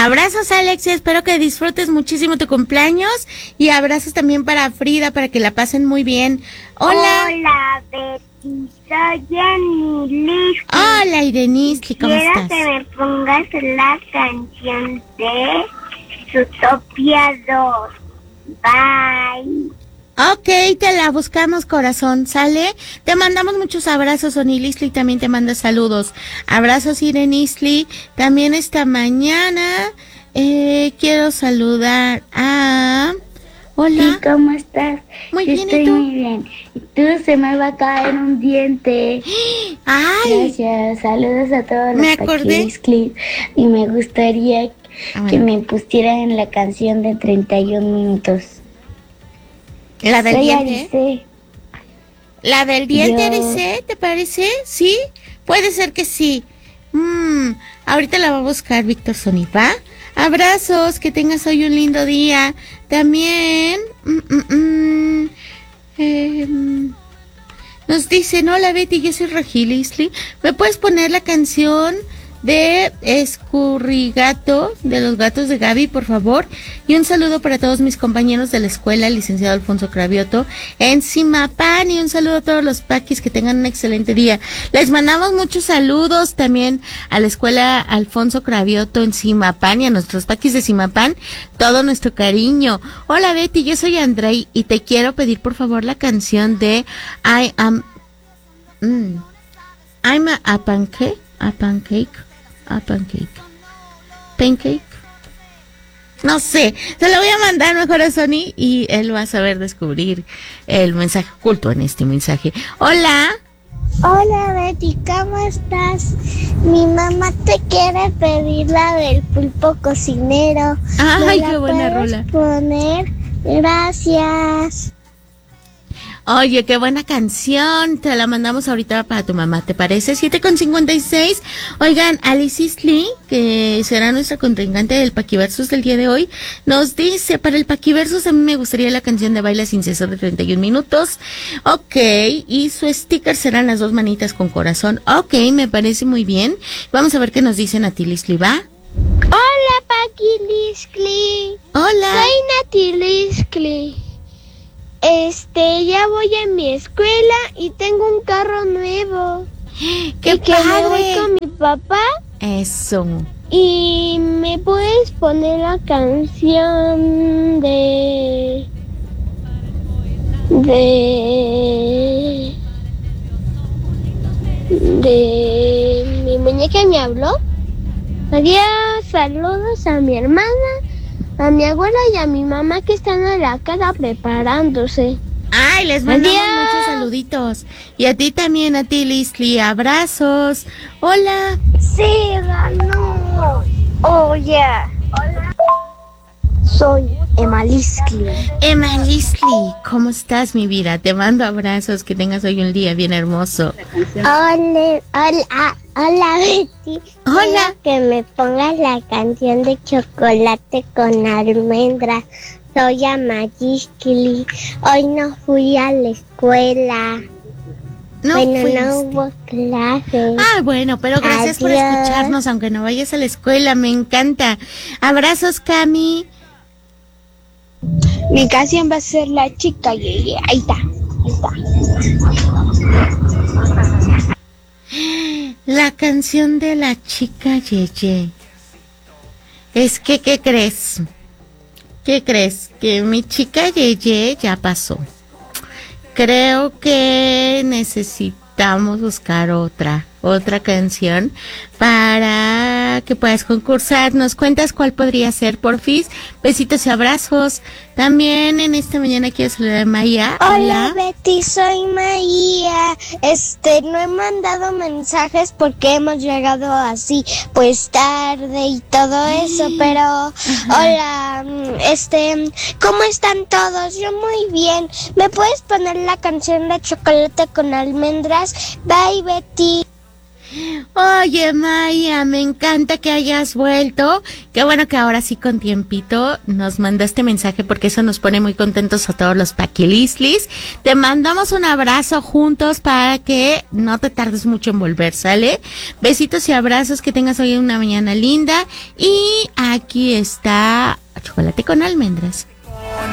Abrazos, Alex, y espero que disfrutes muchísimo tu cumpleaños. Y abrazos también para Frida, para que la pasen muy bien. Hola. Hola, Betty, soy Jenny. Hola, Irenisli, ¿cómo estás? Quiero que me pongas la canción de Zootopia 2. Bye. Ok, te la buscamos, corazón, ¿sale? Te mandamos muchos abrazos, Onilisli, también te manda saludos. Abrazos, Irenisli. También esta mañana quiero saludar a... Hola. ¿Y cómo estás? Muy bien, Estoy ¿y tú? muy bien. Y tú, se me va a caer un diente. ¡Ay! Gracias. Saludos a todos Me los acordé. Paquisclis. Y me gustaría que me pusieran la canción de 31 minutos. ¿La del Soy diente? Alice. ¿La del diente, Arice, te parece? ¿Sí? Puede ser que sí. Ahorita la va a buscar Víctor Sony, ¿va? Abrazos, que tengas hoy un lindo día. También... nos dicen, hola Betty, yo soy Ragilisli. ¿Me puedes poner la canción de Escurrigato, de los gatos de Gaby, por favor? Y un saludo para todos mis compañeros de la escuela, el licenciado Alfonso Cravioto, en Zimapán, y un saludo a todos los paquis, que tengan un excelente día. Les mandamos muchos saludos también a la escuela Alfonso Cravioto en Zimapán y a nuestros paquis de Zimapán, todo nuestro cariño. Hola Betty, yo soy Andrei y te quiero pedir por favor la canción de I'm a pancake. Pancake. No sé, se lo voy a mandar mejor a Sony y él va a saber descubrir el mensaje oculto en este mensaje. Hola. Hola, Betty, ¿cómo estás? Mi mamá te quiere pedir la del pulpo cocinero. Ay, ¿Me qué la buena puedes rola. poner? Gracias. Oye, qué buena canción. Te la mandamos ahorita para tu mamá, ¿te parece? 7:56. Oigan, Alice Lee, que será nuestra contrincante del Paquiversus del día de hoy, nos dice, para el Paquiversus a mí me gustaría la canción de Baila sin cesar de 31 minutos. Ok, y su sticker serán las dos manitas con corazón. Ok, me parece muy bien. Vamos a ver qué nos dice Nati Lisli, ¿va? Hola, Paquiliscli. Hola. Soy Nati Liscli. Ya voy a mi escuela y tengo un carro nuevo. ¡Qué y que padre! me voy con mi papá. Eso. Y me puedes poner la canción de mi muñeca me habló. Adiós, saludos a mi hermana, a mi abuela y a mi mamá que están en la casa preparándose. Ay, les mandamos Adiós. muchos saluditos. Y a ti también, a ti, Lisli, abrazos. Hola. Sí, ganó. Oye. Hola. Soy Emalisli. Emma Lisli, ¿cómo estás, mi vida? Te mando abrazos, que tengas hoy un día bien hermoso. Hola, Betty. Hola. Quiero que me pongas la canción de chocolate con almendras. Soy Amalisli. Hoy no fui a la escuela. No No hubo clases. Ah, bueno, pero gracias por Adiós. escucharnos, aunque no vayas a la escuela, me encanta. Abrazos, Cami. Mi canción va a ser La Chica Yeye. Ahí está. La canción de la chica Yeye. Es que, ¿qué crees? ¿Qué crees? Que mi chica Yeye ya pasó. Creo que necesitamos buscar otra canción para que puedas concursar. ¿Nos cuentas cuál podría ser, porfis? Besitos y abrazos. También en esta mañana quiero saludar a Maya. Hola, Betty, soy María. No he mandado mensajes porque hemos llegado así, pues tarde y todo eso, pero hola, ¿cómo están todos? Yo muy bien. ¿Me puedes poner la canción de chocolate con almendras? Bye, Betty. Oye, Maya, me encanta que hayas vuelto. Qué bueno que ahora sí con tiempito nos mandaste mensaje porque eso nos pone muy contentos a todos los paquilislis. Te mandamos un abrazo juntos para que no te tardes mucho en volver, ¿sale? Besitos y abrazos, que tengas hoy una mañana linda. Y aquí está chocolate con almendras.